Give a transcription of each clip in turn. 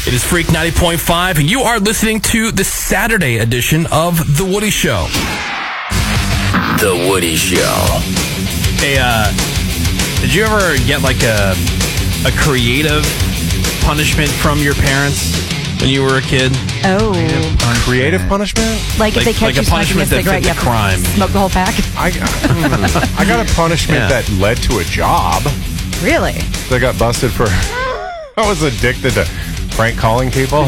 It is Freak 90.5, and you are listening to the Saturday edition of The Woody Show. The Woody Show. Hey, did you ever get like a creative punishment from your parents when you were a kid? Oh. Creative punishment? Like if they catch you smoking a cigarette, you have crime. to smoke the whole pack? I got a punishment that led to a job. Really? So I got busted for... I was addicted to prank calling people.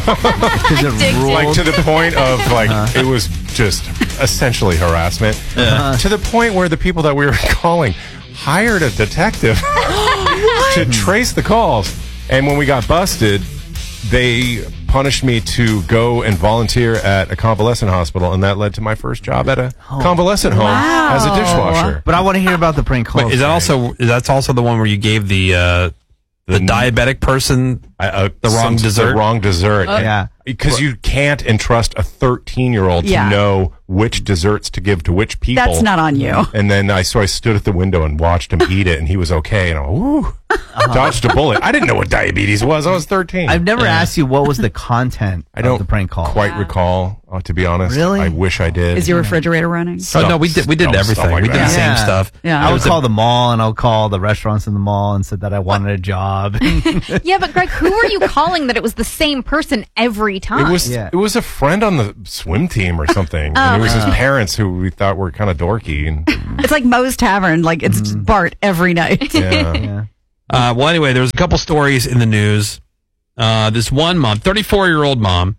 Like to the point of it was just essentially harassment. To the point where the people that we were calling hired a detective to trace the calls. And when we got busted, they punished me to go and volunteer at a convalescent hospital, and that led to my first job at a convalescent home as a dishwasher. But I want to hear about the prank calls. Wait, that's also the one where you gave the diabetic person the wrong dessert? The wrong dessert. Yeah. Because you can't entrust a 13-year-old to know which desserts to give to which people. That's not on you. And then I stood at the window and watched him eat it, and he was okay. And I went, ooh, dodged a bullet. I didn't know what diabetes was. I was 13. I've never asked you what was the content of the prank call. Quite recall, to be honest. Really? I wish I did. Is your refrigerator running? Oh, no, we did everything. We did the same stuff. Yeah. I would call the mall, and I would call the restaurants in the mall and said that I wanted a job. Yeah, but Greg, who were you calling that it was the same person every time? It was a friend on the swim team or something. And it was his parents who we thought were kind of dorky. And It's like Moe's Tavern. Like it's Bart every night. yeah. Well, anyway, there's a couple stories in the news. This one mom, 34-year-old mom,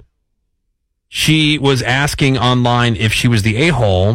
she was asking online if she was the a-hole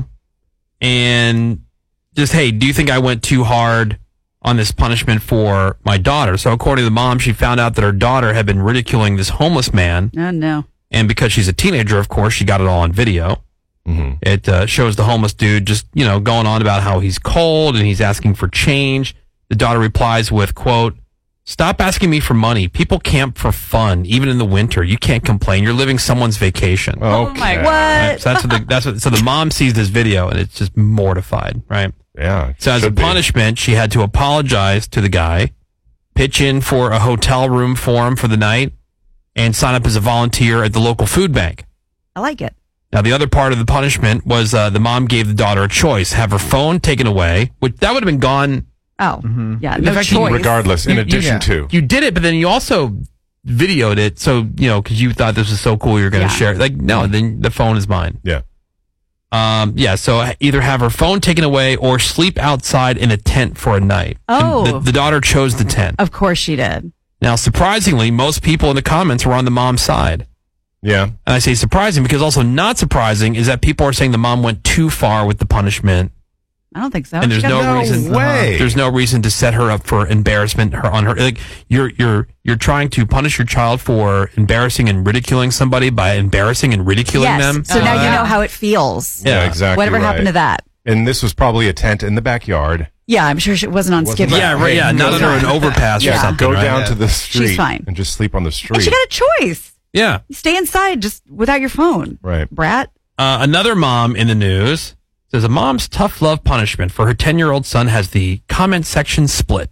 and just, hey, do you think I went too hard on this punishment for my daughter? So according to the mom, she found out that her daughter had been ridiculing this homeless man. Oh, no. And because she's a teenager, of course, she got it all on video. Mm-hmm. It shows the homeless dude just, going on about how he's cold and he's asking for change. The daughter replies with, quote, "Stop asking me for money. People camp for fun, even in the winter. You can't complain. You're living someone's vacation." Oh, my, what? Right? So so the mom sees this video and it's just mortified, right? Yeah. So as a punishment, she had to apologize to the guy, pitch in for a hotel room for him for the night, and sign up as a volunteer at the local food bank. I like it. Now, the other part of the punishment was the mom gave the daughter a choice: have her phone taken away, which that would have been gone. Oh, yeah, In no fact, choice. Regardless, in addition to. You did it, but then you also videoed it, so, because you thought this was so cool you're going to share it. Like, no, then the phone is mine. Yeah. So either have her phone taken away or sleep outside in a tent for a night. Oh. And the daughter chose the tent. Of course she did. Now, surprisingly, most people in the comments were on the mom's side. Yeah. And I say surprising because also not surprising is that people are saying the mom went too far with the punishment. I don't think so. And there's no reason. way. There's no reason to set her up for embarrassment. Like you're trying to punish your child for embarrassing and ridiculing somebody by embarrassing and ridiculing them. So now you know how it feels. Yeah, exactly. Whatever happened to that? And this was probably a tent in the backyard. Yeah, I'm sure it wasn't on Skid Row. Yeah, right. Yeah, not under an overpass or something. Go right? down to the street. She's fine. And just sleep on the street. And she got a choice. Yeah. You stay inside just without your phone. Right. Brat. Another mom in the news says a mom's tough love punishment for her 10-year-old son has the comment section split.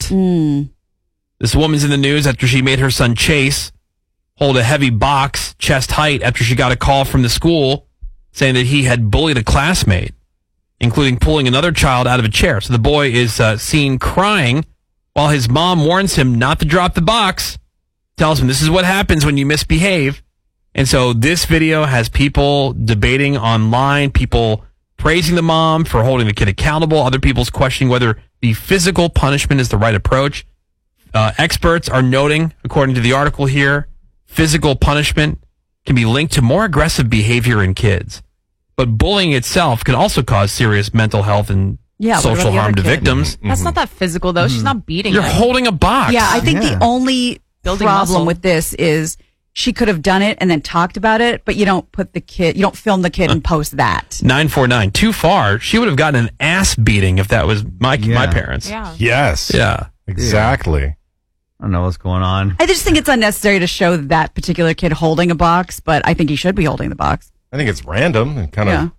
This woman's in the news after she made her son Chase hold a heavy box chest height after she got a call from the school saying that he had bullied a classmate, including pulling another child out of a chair. So the boy is seen crying while his mom warns him not to drop the box, tells him this is what happens when you misbehave. And so this video has people debating online, people praising the mom for holding the kid accountable, other people's questioning whether the physical punishment is the right approach. Experts are noting, according to the article here, physical punishment can be linked to more aggressive behavior in kids. But bullying itself can also cause serious mental health and social harm to victims. That's not that physical, though. She's not beating You're him. holding a box. Yeah, I think the only Building problem muscle. with this is she could have done it and then talked about it, but you don't film the kid and post that. 949, too far. She would have gotten an ass beating if that was my parents. Yeah. Yes. Yeah. Exactly. I don't know what's going on. I just think it's unnecessary to show that particular kid holding a box, but I think he should be holding the box. I think it's random and kind of. Yeah.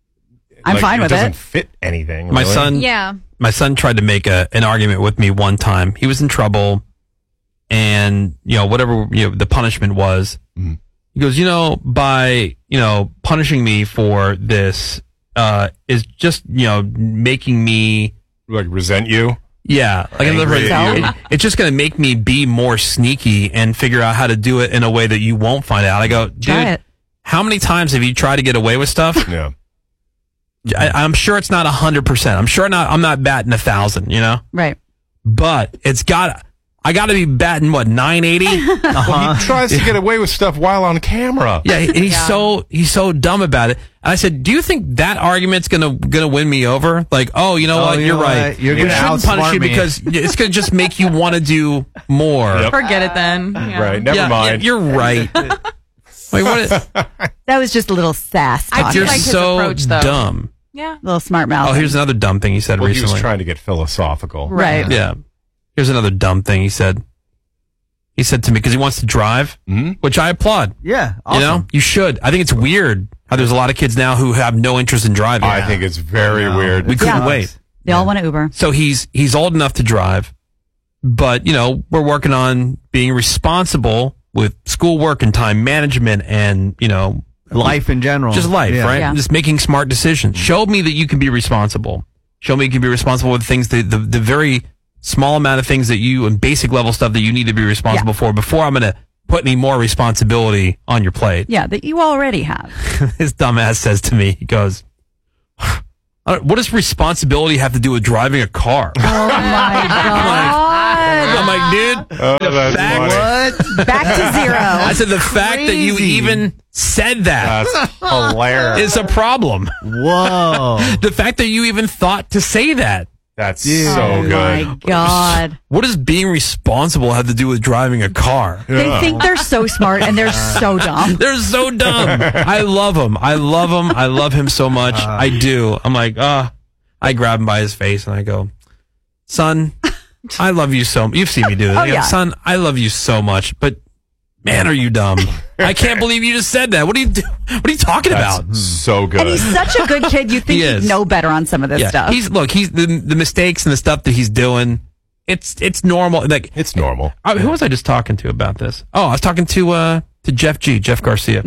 I'm fine with it. Doesn't it. fit anything. My really. son, Yeah. my son tried to make an argument with me one time. He was in trouble, and whatever the punishment was. He goes, by punishing me for this is just making me like resent you. Yeah, like in other words, it's just going to make me be more sneaky and figure out how to do it in a way that you won't find out. I go, dude, how many times have you tried to get away with stuff? Yeah, I'm sure it's not 100%. I'm sure I'm not batting 1,000. Right. But I got to be batting 980. Well, he tries to get away with stuff while on camera. Yeah, and he's so dumb about it. And I said, "Do you think that argument's gonna win me over? Like, what? You're right. You're we gonna shouldn't punish you me. because it's gonna just make you want to do more." Yep. Forget it then. Yeah. Right. Never mind. You're right. Wait, what is? That was just a little sass talk. You're like his so approach, though. dumb. Yeah. A little smart mouth. Oh, here's another dumb thing he said Well, he recently. was trying to get philosophical. Right. Yeah. Here's another dumb thing he said. He said to me, because he wants to drive, which I applaud. Yeah, awesome. You should. I think it's weird how there's a lot of kids now who have no interest in driving. I think it's very weird. We couldn't wait. They all want to Uber. So he's old enough to drive, but we're working on being responsible with schoolwork and time management and Life in general. just life, Yeah. right? Yeah. Just making smart decisions. Show me that you can be responsible. Show me you can be responsible with things the very small amount of things that you and basic level stuff that you need to be responsible for before I'm going to put any more responsibility on your plate. Yeah, that you already have. His dumbass says to me, he goes, what does responsibility have to do with driving a car? Oh my God. I'm like, dude, That's funny. Back to zero. I said the fact that you Crazy. even said that That's hilarious. is a problem. Whoa. The fact that you even thought to say that. That's Dude. so Oh good. my God. What does being responsible have to do with driving a car? They think they're so smart and they're so dumb. They're so dumb. I love him. I love him so much. I do. I'm like, I grab him by his face and I go, son, I love you so much. You've seen me do this. Oh, I go, yeah. son, I love you so much, but man, are you dumb? I can't believe you just said that. What are you talking That's about? so good. And he's such a good kid. You think He he'd is. know better on some of this stuff. He's the mistakes and the stuff that he's doing. It's normal. Like It's normal. who was I just talking to about this? Oh, I was talking to Jeff Garcia,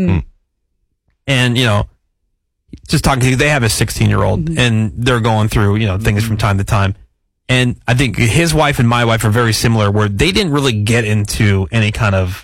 and just talking to. They have a 16-year-old, and they're going through things from time to time. And I think his wife and my wife are very similar, where they didn't really get into any kind of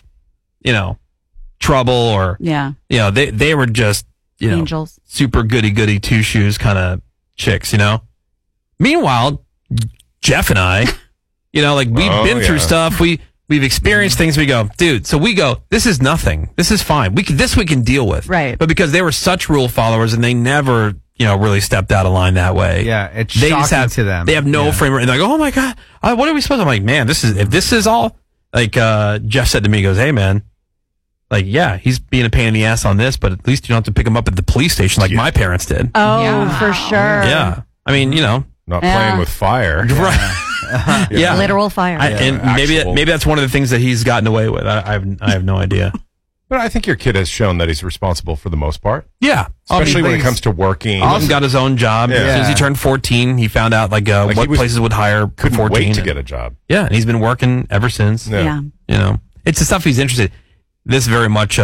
trouble or they were just Angels. super goody two shoes kind of chicks. Meanwhile, Jeff and I, we've been through stuff. We've experienced things. We go, dude. So we go, this is nothing. This is fine. We can deal with. Right. But because they were such rule followers and they never, really stepped out of line that way. Yeah, it's they shocking just have, to them. They have no Yeah. framework. And they're like, oh my God, what are we supposed to? I'm like, man, if this is all, like, Jeff said to me, he goes, hey man, like, yeah, he's being a pain in the ass on this, but at least you don't have to pick him up at the police station like my parents did. Oh, Yeah. for sure. Yeah. I mean, Not playing with fire. right. Yeah. Literal fire. And actual. maybe that's one of the things that he's gotten away with. I have no idea. But I think your kid has shown that he's responsible for the most part, Yeah. especially when it he's- comes to working. Austin got his own job. Yeah. As soon as he turned 14, he found out Like, what he was- places would hire for Couldn't 14. wait to get a job. Yeah, and he's been working ever since. Yeah. Yeah. It's the stuff he's interested. This very much,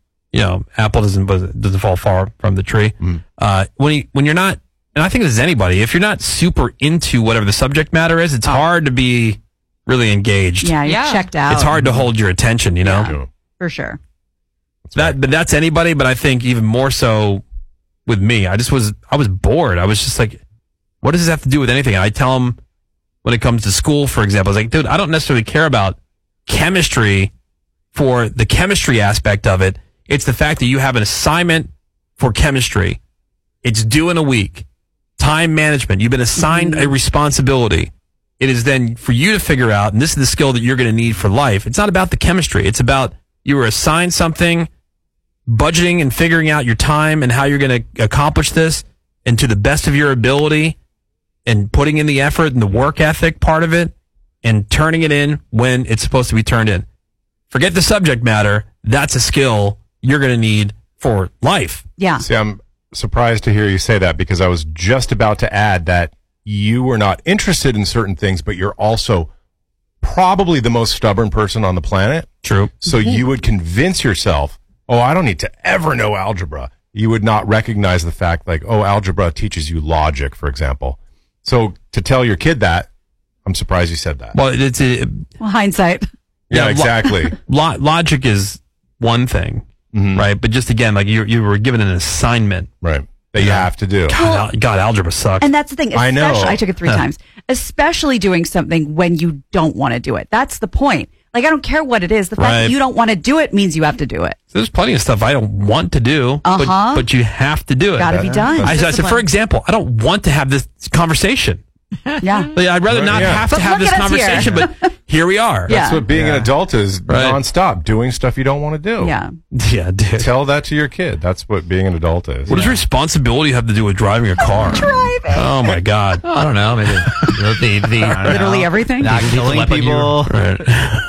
apple doesn't fall far from the tree. When you're not, and I think this is anybody, if you're not super into whatever the subject matter is, it's hard to be really engaged. Yeah, you're Yeah. checked out. It's hard to hold your attention, Yeah. For sure. But that's anybody, but I think even more so with me. I was bored. I was just like, what does this have to do with anything? And I tell them when it comes to school, for example, I was like, dude, I don't necessarily care about chemistry for the chemistry aspect of it. It's the fact that you have an assignment for chemistry. It's due in a week. Time management. You've been assigned a responsibility. It is then for you to figure out, and this is the skill that you're going to need for life. It's not about the chemistry. It's about you were assigned something, budgeting and figuring out your time and how you're going to accomplish this, and to the best of your ability, and putting in the effort and the work ethic part of it, and turning it in when it's supposed to be turned in. Forget the subject matter. That's a skill you're going to need for life. Yeah. See, I'm surprised to hear you say that because I was just about to add that you were not interested in certain things, but you're also probably the most stubborn person on the planet. True. So you would convince yourself, oh, I don't need to ever know algebra. You would not recognize the fact like, oh, algebra teaches you logic, for example. So to tell your kid that, I'm surprised you said that. Well, Well, hindsight. Yeah, exactly. Logic is one thing, right? But just again, like you were given an assignment. Right. That you have to do. God, algebra sucks. And that's the thing. I know. I took it 3 times. Especially doing something when you don't want to do it. That's the point. Like, I don't care what it is. The fact that you don't want to do it means you have to do it. There's plenty of stuff I don't want to do, but you have to do it. Got to be done. I said, for example, I don't want to have this conversation. Yeah. Like, I'd rather not have to have this conversation, but here we are. That's what being an adult is, nonstop, doing stuff you don't want to do. Yeah. Yeah, dude. Tell that to your kid. That's what being an adult is. What does responsibility have to do with driving a car? Oh, my God. I don't know. Maybe Literally everything. Not killing people. Right.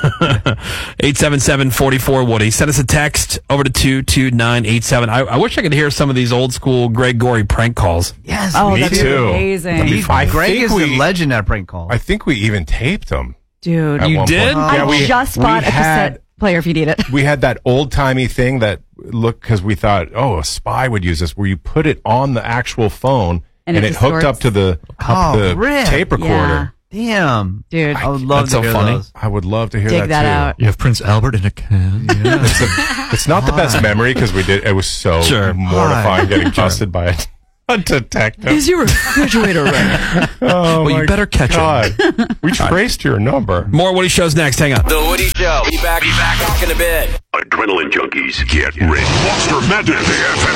877-44-WOODY. Send us a text over to 22987. I wish I could hear some of these old school Greg Gorey prank calls. Yes, Oh, me that'd be too. amazing. Greg is the legend at prank calls. I think we even taped them. Dude. at You one did? point. I just bought a had- cassette player if you need it. We had that old timey thing that because we thought, oh, a spy would use this, where you put it on the actual phone And and it it hooked up distorts. to the Rick. tape recorder. Damn. Dude. I would love That's to so hear funny. those. I would love to hear Dig that too. out. You have Prince Albert in a can. It's not the best memory because it was so mortifying getting busted by a detective. your refrigerator running? Oh, Well, you my better catch God. We traced your number. More Woody Shows next. Hang on. The Woody Show. Be back in a bit. Adrenaline junkies, get ready. Monster Madness.